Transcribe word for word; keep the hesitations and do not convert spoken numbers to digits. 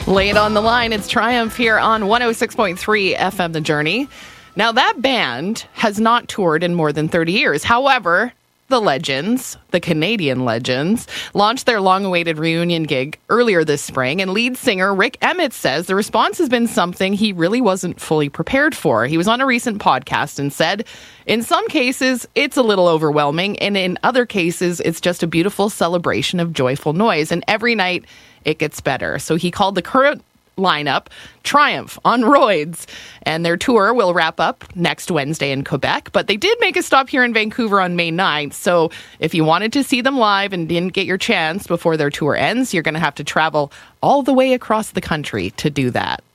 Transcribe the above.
Late on the line, it's Triumph here on one oh six point three F M The Journey. Now, that band has not toured in more than thirty years. However, the Legends, the Canadian Legends, launched their long-awaited reunion gig earlier this spring, and lead singer Rik Emmett says the response has been something he really wasn't fully prepared for. He was on a recent podcast and said, in some cases, it's a little overwhelming, and in other cases, it's just a beautiful celebration of joyful noise, and every night it gets better. So he called the current lineup Triumph on roids, and their tour will wrap up next Wednesday in Quebec, but they did make a stop here in Vancouver on May ninth, so if you wanted to see them live and didn't get your chance before their tour ends, you're going to have to travel all the way across the country to do that.